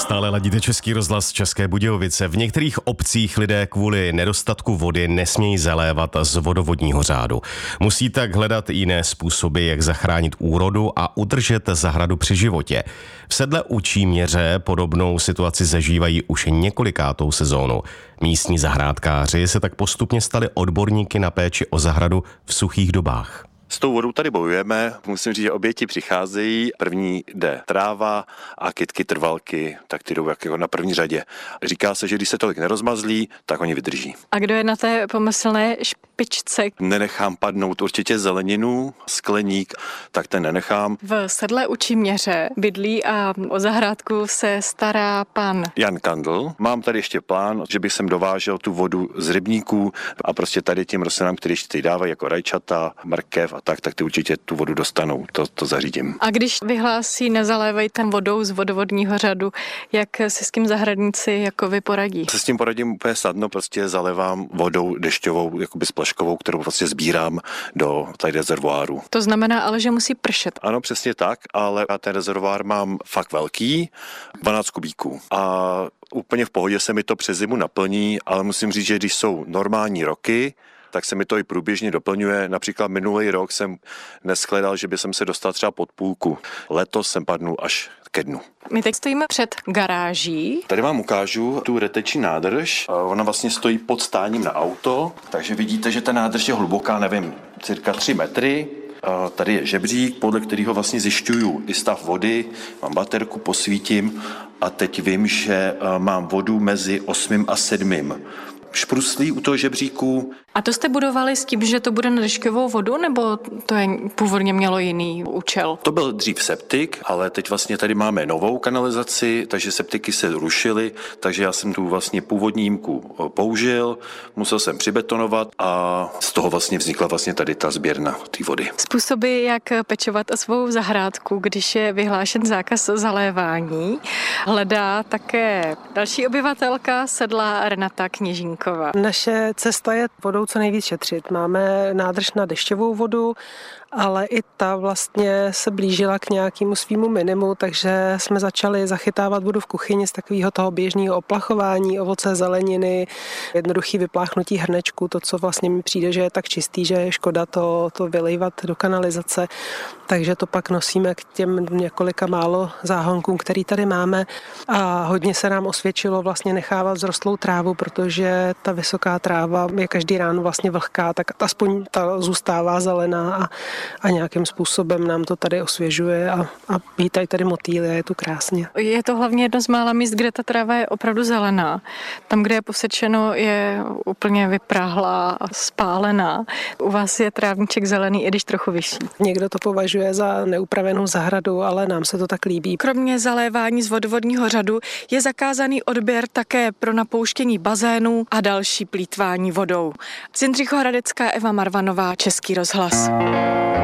Stále ladíte Český rozhlas České Budějovice. V některých obcích lidé kvůli nedostatku vody nesmějí zalévat z vodovodního řádu. Musí tak hledat jiné způsoby, jak zachránit úrodu a udržet zahradu při životě. V Sedle u Číměře podobnou situaci zažívají už několikátou sezónu. Místní zahrádkáři se tak postupně stali odborníky na péči o zahradu v suchých dobách. S tou vodou tady bojujeme, musím říct, že oběti přicházejí. První jde tráva a kytky, trvalky, tak ty jdou jako na první řadě. Říká se, že když se tolik nerozmazlí, tak oni vydrží. A kdo je na té pomyslné špičce? Nenechám padnout určitě zeleninu, skleník, tak ten nenechám. V Sedle u Číměře bydlí a o zahrádku se stará pan Jan Kandl. Mám tady ještě plán, že bych sem dovážel tu vodu z rybníků a prostě tady těm rostlinám, které ještě dávají jako rajčata, mrkev a tak ty určitě tu vodu dostanou, to zařídím. A když vyhlásí nezalévají tam vodou z vodovodního řadu, jak se s tím zahradníci jako vy poradí? Se s tím poradím úplně snadno, prostě zalévám vodou dešťovou, jakoby splaškovou, kterou prostě sbírám do tady rezervoáru. To znamená ale, že musí pršet. Ano, přesně tak, ale ten rezervoár mám fakt velký, 12 kubíků. A úplně v pohodě se mi to přes zimu naplní, ale musím říct, že když jsou normální roky, tak se mi to i průběžně doplňuje. Například minulý rok jsem neshledal, že by jsem se dostal třeba pod půlku. Letos jsem padnul až ke dnu. My teď stojíme před garáží. Tady vám ukážu tu reteční nádrž. Ona vlastně stojí pod stáním na auto, takže vidíte, že ta nádrž je hluboká, nevím, cirka 3 metry. Tady je žebřík, podle kterého vlastně zjišťuju i stav vody. Mám baterku, posvítím a teď vím, že mám vodu mezi 8. a 7. špruslí u toho žebříku. A to jste budovali s tím, že to bude na dešťovou vodu, nebo to původně mělo jiný účel? To byl dřív septik, ale teď vlastně tady máme novou kanalizaci, takže septiky se rušily, takže já jsem tu vlastně původní jímku použil, musel jsem přibetonovat a z toho vlastně vznikla vlastně tady ta sběrna té vody. Způsoby, jak pečovat o svou zahrádku, když je vyhlášen zákaz zalévání, hledá také další obyvatelka Sedla Renata Kněžínková. Naše cesta je vodou co nejvíc šetřit. Máme nádrž na dešťovou vodu, ale i ta vlastně se blížila k nějakému svýmu minimu, takže jsme začali zachytávat vodu v kuchyni z takového toho běžného oplachování, ovoce, zeleniny, jednoduchý vypláchnutí hrnečku, to, co vlastně mi přijde, že je tak čistý, že je škoda to vylejvat do kanalizace. Takže to pak nosíme k těm několika málo záhonkům, který tady máme a hodně se nám osvědčilo vlastně nechávat vzrostlou trávu, protože ta vysoká tráva je každý ráno vlastně vlhká, tak aspoň ta zůstává zelená a nějakým způsobem nám to tady osvěžuje a vítají tady motýly a je tu krásně. Je to hlavně jedno z mála míst, kde ta tráva je opravdu zelená. Tam, kde je posečeno, je úplně vyprahlá a spálená. U vás je trávníček zelený, i když trochu vyšší. Někdo to považuje za neupravenou zahradu, ale nám se to tak líbí. Kromě zalévání z vodovodního řadu je zakázaný odběr také pro napouštění bazénů a další plýtvání vodou. Z Jindřichohradecká Eva Marvanová, Český rozhlas.